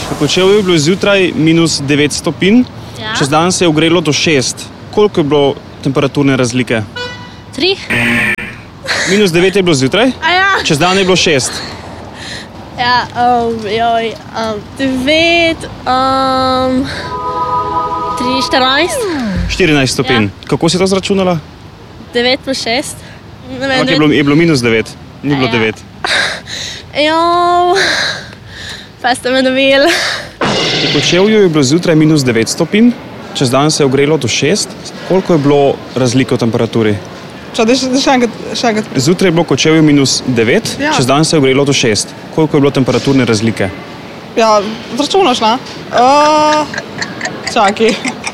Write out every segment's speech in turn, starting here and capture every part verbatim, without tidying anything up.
V Kočevju je bilo zjutraj minus devet stopinj, Ja. čez dan se je ogrelo do šest. Koliko je bilo temperaturne razlike? Tri. Minus devet je bilo zjutraj, A ja. čez dan je bilo šest. Ja, um, joj, um, devet, um, tri, štirinajst. štirinajst stopinj. Ja. Kako si to zračunala? Devet plus šest. Ne vem, Ampak je bilo, je bilo minus devet, ni bilo Ja. devet. Jo, pa ste me dobili. V Kočevju je bilo zjutraj minus devet stopinj, čez dan se je ogrelo do šest. Koliko je bilo razlike v temperaturi? Če da še še enkrat, še enkrat. Zjutraj je bilo v Kočevju minus devet, Ja. čez dan se je ogrelo do šest. Koliko je bilo temperaturne razlike? Ja, zračunaš, ne? Uh, čakaj.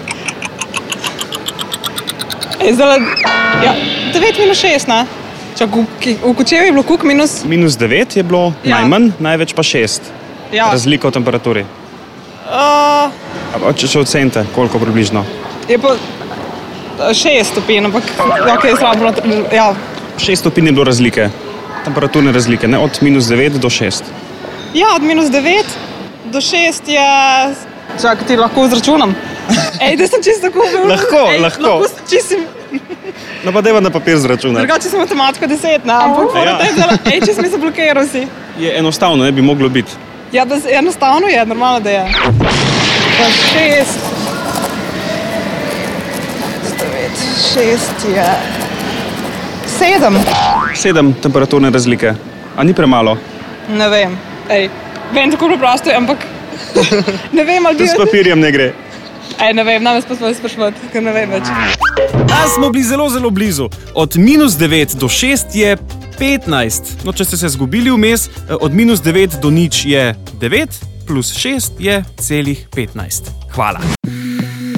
Ej, zdaj, ja, devet minus šest, ne? Čak, v, ki- v Kočevju je bilo koliko minus? Minus devet je bilo Ja. najmanj, največ pa šest. Ja. Razlika v temperaturi. Uh, A Če, če ocenite, koliko približno? je pa eh, šest stopinj, ampak ja, kaj je slabo. Ja, šest stopinj je bilo razlike, temperaturne razlike, ne? Od minus devet do šest. ja, od minus devet do šest je... Čakaj, ti lahko izračunam. Ej, da sem čisto tako bil. Lahko, Ej, lahko. lahko čisto, No pa deva na papir zračunati. drugače sem matematika deset, ne? Ampak Ja. ja. zdaj, ej, če sem se blokiral si. Je enostavno, ne bi moglo biti. Ja, da, enostavno je, normalno da je. Pa šest. Devet, šest je... Sedem. Sedem temperaturne razlike. A ni premalo? Ne vem. Ej, vem tako preprosto, ampak... ne vem, ali bi... Tudi s papirjem ne gre. Ej, ne vem, nam je spet svoj sprašovati, ker ne vem več. A smo bili zelo, zelo blizu. Od minus devet do šest je petnajst. No, če ste se zgubili vmes, od minus devet do nič je devet, plus šest je celih petnajst. Hvala.